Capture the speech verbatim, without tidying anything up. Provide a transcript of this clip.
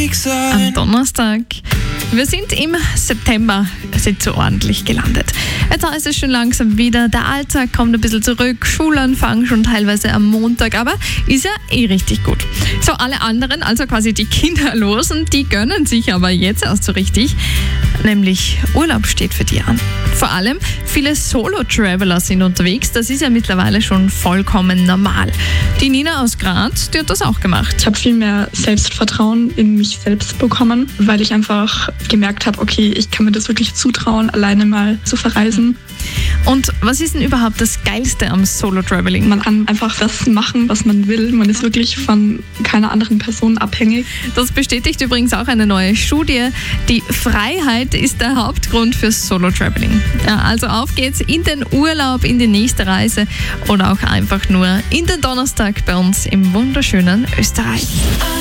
am Donnerstag. Wir sind im September, sind so ordentlich gelandet. Jetzt heißt es schon langsam wieder, der Alltag kommt ein bisschen zurück, Schulanfang schon teilweise am Montag, aber ist ja eh richtig gut. So, alle anderen, also quasi die Kinderlosen, die gönnen sich aber jetzt erst so richtig, nämlich Urlaub steht für die an. Vor allem viele Solo-Traveler sind unterwegs, das ist ja mittlerweile schon vollkommen normal. Die Nina aus Graz, die hat das auch gemacht. Ich habe viel mehr Selbstvertrauen in mich selbst bekommen, weil ich einfach gemerkt habe, okay, ich kann mir das wirklich zutrauen, alleine mal zu verreisen. Und was ist denn überhaupt das Geilste am Solo-Traveling? Man kann einfach das machen, was man will. Man ist wirklich von keiner anderen Person abhängig. Das bestätigt übrigens auch eine neue Studie. Die Freiheit ist der Hauptgrund fürs Solo-Traveling. Ja, also auf geht's in den Urlaub, in die nächste Reise oder auch einfach nur in den Donnerstag bei uns im wunderschönen Österreich.